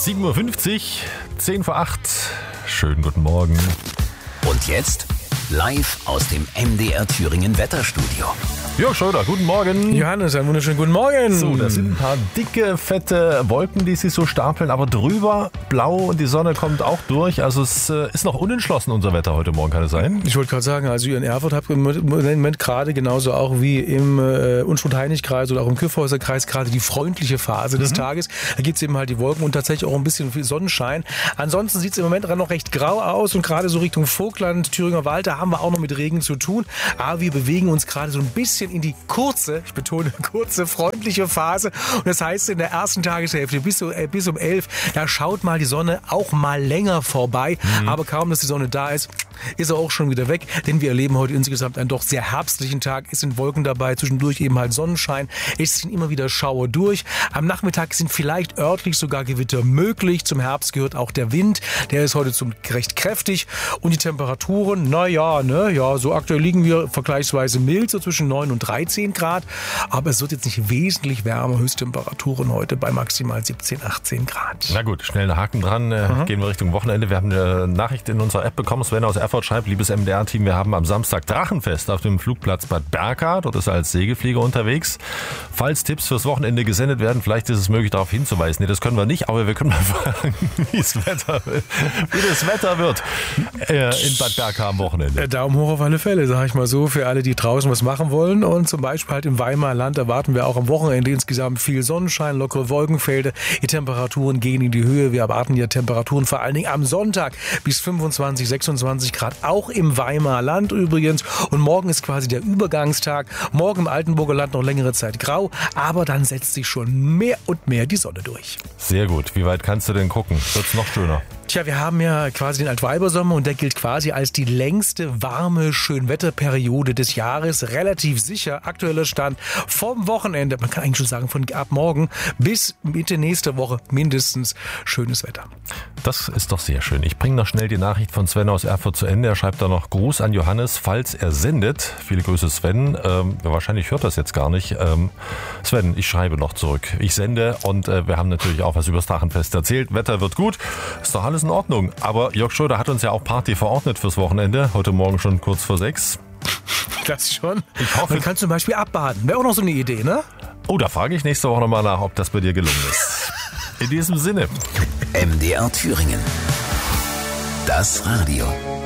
7.50 Uhr, 10 vor 8. Schönen guten Morgen. Und jetzt live aus dem MDR Thüringen Wetterstudio. Jörg Schröder, guten Morgen. Johannes, einen wunderschönen guten Morgen. So, das sind ein paar dicke, fette Wolken, die sich so stapeln, aber drüber blau und die Sonne kommt auch durch. Also es ist noch unentschlossen, unser Wetter heute Morgen, kann es sein? Ich wollte gerade sagen, also ihr in Erfurt habt im Moment gerade genauso auch wie im Unstrut-Heinig-Kreis oder auch im Kyffhäuser-Kreis gerade die freundliche Phase des Tages. Da gibt es eben halt die Wolken und tatsächlich auch ein bisschen viel Sonnenschein. Ansonsten sieht es im Moment noch recht grau aus und gerade so Richtung Vogtland, Thüringer Wald, da haben wir auch noch mit Regen zu tun. Aber wir bewegen uns gerade so ein bisschen in die kurze, ich betone kurze, freundliche Phase. Und das heißt, in der ersten Tageshälfte bis um 11, da schaut mal die Sonne auch mal länger vorbei. Aber kaum, dass die Sonne da ist, ist er auch schon wieder weg. Denn wir erleben heute insgesamt einen doch sehr herbstlichen Tag. Es sind Wolken dabei, zwischendurch eben halt Sonnenschein. Es sind immer wieder Schauer durch. Am Nachmittag sind vielleicht örtlich sogar Gewitter möglich. Zum Herbst gehört auch der Wind. Der ist heute recht kräftig. Und die Temperaturen, so aktuell liegen wir vergleichsweise mild, so zwischen 9 und 13 Grad. Aber es wird jetzt nicht wesentlich wärmer. Höchsttemperaturen heute bei maximal 17, 18 Grad. Na gut, schnell einen Haken dran. Gehen wir Richtung Wochenende. Wir haben eine Nachricht in unserer App bekommen. Sven aus Erfurt schreibt, liebes MDR-Team, wir haben am Samstag Drachenfest auf dem Flugplatz Bad Berka. Dort ist er als Segelflieger unterwegs. Falls Tipps fürs Wochenende gesendet werden, vielleicht ist es möglich, darauf hinzuweisen. Nee, das können wir nicht, aber wir können mal fragen, wie das Wetter wird in Bad Berka am Wochenende. Daumen hoch auf alle Fälle, sage ich mal so, für alle, die draußen was machen wollen. Und zum Beispiel halt im Weimarer Land erwarten wir auch am Wochenende insgesamt viel Sonnenschein, lockere Wolkenfelder. Die Temperaturen gehen in die Höhe. Wir erwarten ja Temperaturen vor allen Dingen am Sonntag bis 25, 26 Grad, auch im Weimarer Land übrigens. Und morgen ist quasi der Übergangstag. Morgen im Altenburger Land noch längere Zeit grau, aber dann setzt sich schon mehr und mehr die Sonne durch. Sehr gut. Wie weit kannst du denn gucken? Wird's noch schöner? Tja, wir haben ja quasi den Altweibersommer und der gilt quasi als die längste warme Schönwetterperiode des Jahres. Relativ sicher, aktueller Stand vom Wochenende, man kann eigentlich schon sagen von ab morgen bis Mitte nächster Woche mindestens schönes Wetter. Das ist doch sehr schön. Ich bringe noch schnell die Nachricht von Sven aus Erfurt zu Ende. Er schreibt da noch Gruß an Johannes, falls er sendet. Viele Grüße Sven. Wahrscheinlich hört das jetzt gar nicht. Sven, ich schreibe noch zurück. Ich sende und wir haben natürlich auch was über das Drachenfest erzählt. Wetter wird gut. Ist doch alles in Ordnung. Aber Jörg Schröder hat uns ja auch Party verordnet fürs Wochenende. Heute Morgen schon kurz vor 6. Das schon. Ich hoffe, man kann zum Beispiel abbaden. Wäre auch noch so eine Idee, ne? Oh, da frage ich nächste Woche nochmal nach, ob das bei dir gelungen ist. In diesem Sinne. MDR Thüringen. Das Radio.